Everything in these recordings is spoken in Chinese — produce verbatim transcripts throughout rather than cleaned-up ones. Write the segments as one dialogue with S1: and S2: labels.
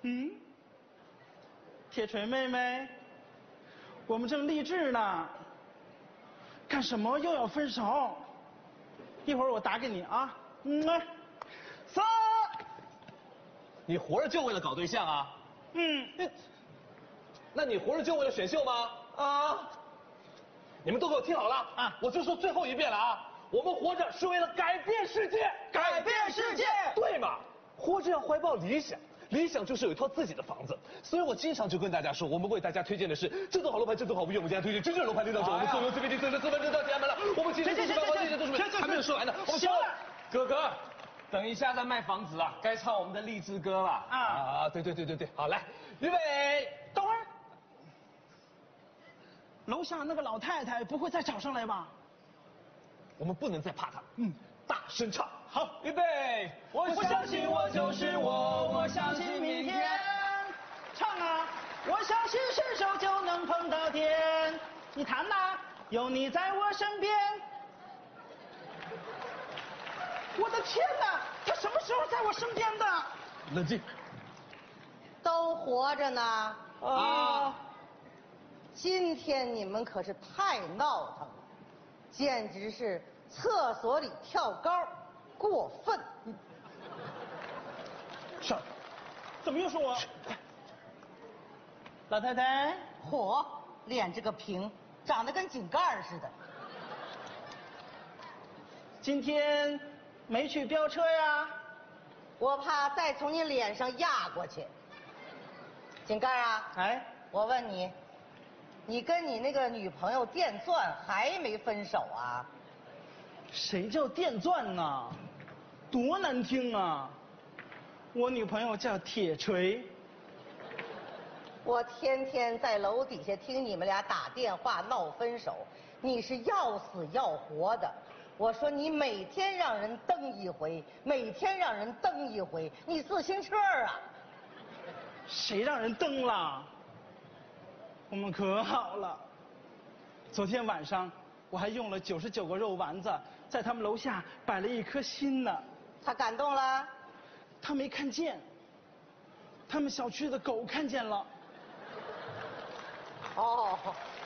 S1: 嗯，铁锤妹妹，我们正励志呢，干什么又要分手？一会儿我打给你啊。嗯，三。
S2: 你活着就为了搞对象啊？
S1: 嗯。
S2: 那，那你活着就为了选秀吗？啊！你们都给我听好了啊！我就说最后一遍了啊！我们活着是为了改变世界，
S1: 改变世界，
S2: 对嘛？活着要怀抱理想。理想就是有一套自己的房子，所以我经常就跟大家说，我们为大家推荐的是这栋好楼盘，这栋好物业，我们家推荐真正楼盘领导者，我们送油 C B D 四的四分之到家门了，我们其实就是办公这些都是还没有说完呢。我们
S1: 行了，
S3: 哥哥，等一下再卖房子啊，该唱我们的励志歌了
S2: 啊啊！对对对对对，好来，预备，
S1: 等会儿，楼下那个老太太不会再找上来吧？
S2: 我们不能再怕她，嗯，大声唱。
S1: 好，
S2: 预备，
S1: 我相信我就是我，我相信明天。唱啊！我相信伸手就能碰到天。你弹呐，有你在我身边。我的天哪，他什么时候在我身边的？
S2: 冷静。
S4: 都活着呢。
S1: 啊！
S4: 今天你们可是太闹腾了，简直是厕所里跳高。过分！
S1: 上，怎么又是我？老太太，
S4: 嚯，脸这个平，长得跟井盖似的。
S1: 今天没去飙车呀？
S4: 我怕再从你脸上压过去。井盖啊，
S1: 哎，
S4: 我问你，你跟你那个女朋友电钻还没分手啊？
S1: 谁叫电钻呢？多难听啊！我女朋友叫铁锤。
S4: 我天天在楼底下听你们俩打电话闹分手，你是要死要活的。我说你每天让人蹬一回，每天让人蹬一回，你自行车啊？
S1: 谁让人蹬了？我们可好了。昨天晚上我还用了九十九个肉丸子，在他们楼下摆了一颗心呢。
S4: 他感动了？
S1: 他没看见，他们小区的狗看见了。
S4: 哦，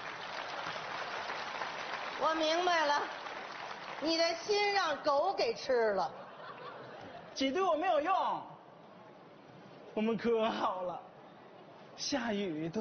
S4: 我明白了，你的心让狗给吃了。
S1: 挤兑我没有用，我们可好了，下雨都